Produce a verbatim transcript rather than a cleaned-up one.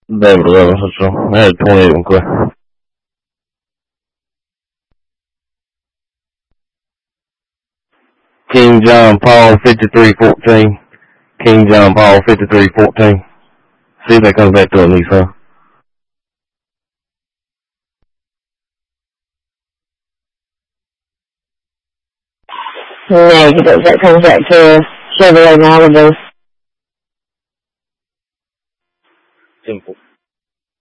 David eleven, so I had twenty-eight on Clay. King John Paul fifty-three fourteen. King John Paul fifty-three fourteen. See if that comes back to at least, huh? Negative. That comes back to Chevrolet Malibu. Simple.